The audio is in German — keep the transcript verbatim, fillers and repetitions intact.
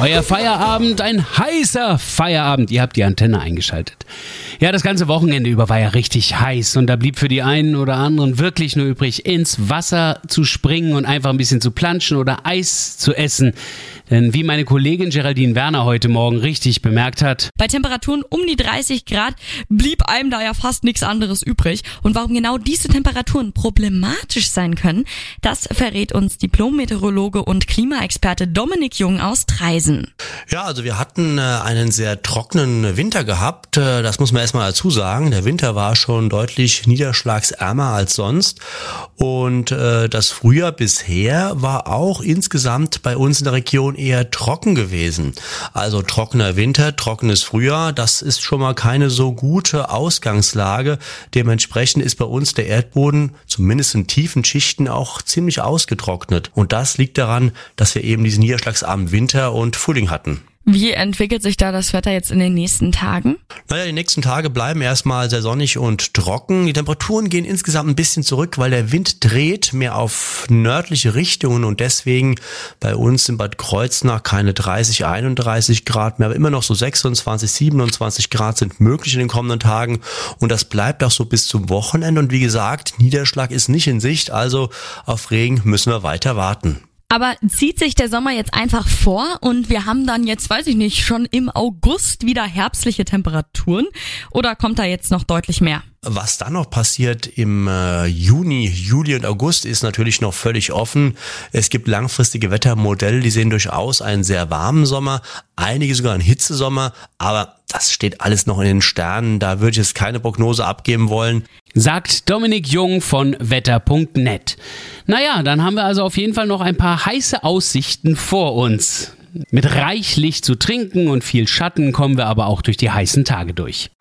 Euer Feierabend, ein heißer Feierabend. Ihr habt die Antenne eingeschaltet. Ja, das ganze Wochenende über war ja richtig heiß und da blieb für die einen oder anderen wirklich nur übrig, ins Wasser zu springen und einfach ein bisschen zu planschen oder Eis zu essen. Denn wie meine Kollegin Geraldine Werner heute Morgen richtig bemerkt hat, bei Temperaturen um die dreißig Grad blieb einem da ja fast nichts anderes übrig. Und warum genau diese Temperaturen problematisch sein können, das verrät uns Diplom-Meteorologe und Klimaexperte Dominik Jung aus Traisen. Ja, also wir hatten äh, einen sehr trockenen Winter gehabt, äh, das muss man erstmal dazu sagen. Der Winter war schon deutlich niederschlagsärmer als sonst und äh, das Frühjahr bisher war auch insgesamt bei uns in der Region eher trocken gewesen. Also trockener Winter, trockenes Frühjahr, das ist schon mal keine so gute Ausgangslage. Dementsprechend ist bei uns der Erdboden, zumindest in tiefen Schichten, auch ziemlich ausgetrocknet. Und das liegt daran, dass wir eben diesen niederschlagsarmen Winter und Frühling hatten. Wie entwickelt sich da das Wetter jetzt in den nächsten Tagen? Naja, die nächsten Tage bleiben erstmal sehr sonnig und trocken. Die Temperaturen gehen insgesamt ein bisschen zurück, weil der Wind dreht mehr auf nördliche Richtungen und deswegen bei uns in Bad Kreuznach keine dreißig, einunddreißig Grad mehr, aber immer noch so sechsundzwanzig, siebenundzwanzig Grad sind möglich in den kommenden Tagen und das bleibt auch so bis zum Wochenende und wie gesagt, Niederschlag ist nicht in Sicht, also auf Regen müssen wir weiter warten. Aber zieht sich der Sommer jetzt einfach vor und wir haben dann jetzt, weiß ich nicht, schon im August wieder herbstliche Temperaturen oder kommt da jetzt noch deutlich mehr? Was dann noch passiert im äh, Juni, Juli und August ist natürlich noch völlig offen. Es gibt langfristige Wettermodelle, die sehen durchaus einen sehr warmen Sommer, einige sogar einen Hitzesommer, aber das steht alles noch in den Sternen, da würde ich jetzt keine Prognose abgeben wollen. Sagt Dominik Jung von wetter punkt net. Naja, dann haben wir also auf jeden Fall noch ein paar heiße Aussichten vor uns. Mit reichlich zu trinken und viel Schatten kommen wir aber auch durch die heißen Tage durch.